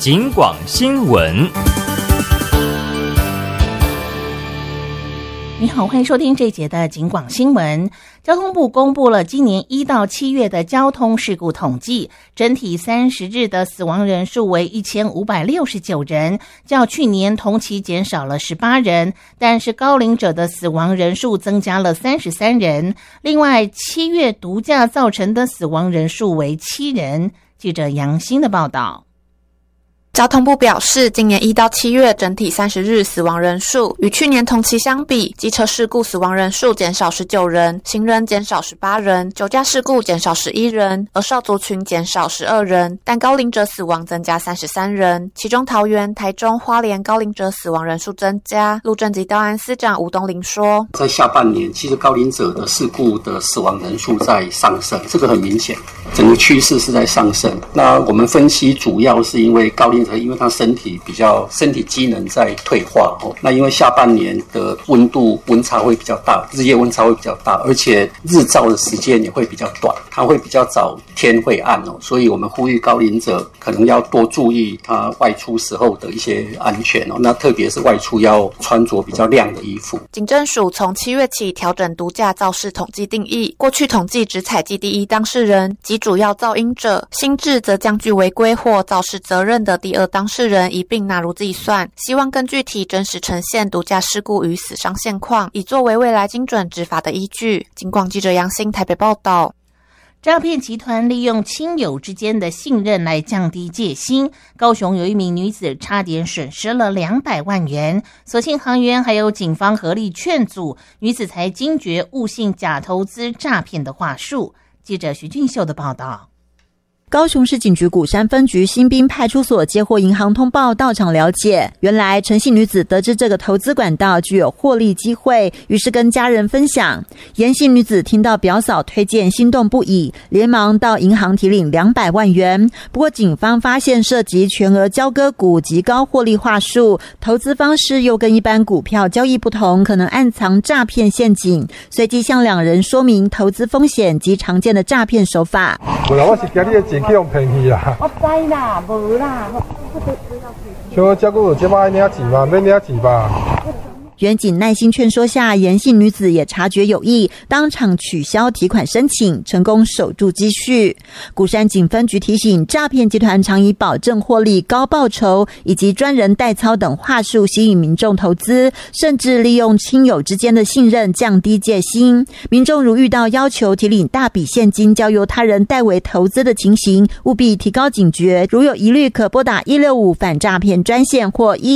警广新闻。 你好，欢迎收听这一节的警广新闻。交通部公布了今年1到7月的交通事故统计，整体30日的死亡人数为1569人，较去年同期减少了18人，但是高龄者的死亡人数增加了33人。另外，7月毒驾造成的死亡人数为7人。记者杨欣的报道。 交通部表示，今年1到7月整体30日死亡人数与去年同期相比，机车事故死亡人数减少19人，行人减少18人，酒驾事故减少11人，而少族群减少12人，但高龄者死亡增加33人，其中桃园、台中、花莲高龄者死亡人数增加。路政及道安司长吴东林说， 在下半年其实高龄者的事故的死亡人数在上升，这个很明显，整个趋势是在上升。那我们分析主要是因为高龄者因为他身体机能在退化，那因为下半年的温差会比较大，日夜温差会比较大，而且日照的时间也会比较短，它会比较早天会暗，所以我们呼吁高龄者可能要多注意他外出时候的一些安全，那特别是外出要穿着比较亮的衣服。 警政署从7月起调整毒驾肇事统计定义，过去统计只采集第一当事人及主要噪音者，新制则将具违规或肇事责任的第二当事人一并纳入计算，希望更具体真实呈现毒驾事故与死伤现况，以作为未来精准执法的依据。警广记者杨欣台北报道。 诈骗集团利用亲友之间的信任来降低戒心，高雄有一名女子差点损失了200万元，所幸行员还有警方合力劝阻，女子才惊觉误信假投资诈骗的话术。记者徐俊秀的报道。 高雄市警局鼓山分局新滨派出所接获银行通报，到场了解，原来陈姓女子得知这个投资管道具有获利机会，于是跟家人分享。严姓女子听到表嫂推荐，心动不已，连忙到银行提领200万元。不过警方发现涉及全额交割股及高获利话术，投资方式又跟一般股票交易不同，可能暗藏诈骗陷阱，随即向两人说明投资风险及常见的诈骗手法。 我是惊你的钱去用骗去啦！ 我知啦，无啦， 像我这个有这摆领钱嘛，免领钱吧。 员警耐心劝说下，严姓女子也察觉有异，当场取消提款申请，成功守住积蓄。鼓山警分局提醒，诈骗集团常以保证获利、高报酬以及专人代操等话术吸引民众投资，甚至利用亲友之间的信任降低戒心。民众如遇到要求提领大笔现金交由他人代为投资的情形，务必提高警觉，如有疑虑可拨打165反诈骗专线或